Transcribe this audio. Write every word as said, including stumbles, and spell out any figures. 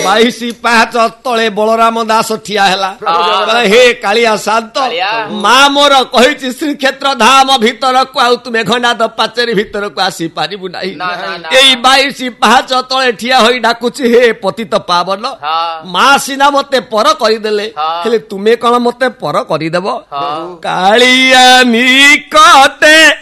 ବାଇଶି ପାହାଚ ତଳେ ବଳରାମ ଦାସ ଠିଆ ହେଲା। ହେ କାଳିଆ ଶାନ୍ତ, ମା ମୋର କହିଛି ଶ୍ରୀକ୍ଷେତ୍ର ଧାମ ଭିତରକୁ ଆଉ ତୁ ମେଘନାଦ ପାଚେରୀ ଭିତରକୁ ଆସିପାରିବୁ ନାହିଁ। ଏଇ ବାଇଶି ପାହାଚ ତଳେ ଠିଆ ହୋଇ ଡାକୁଛି ହେ ପତିତ ପାବନ, ମା ସିନା ମତେ ପର କରିଦେଲେ, ହେଲେ ତୁମେ କଣ ମତେ ପର କରିଦେବ? କାଳିଆ ନିକଟେ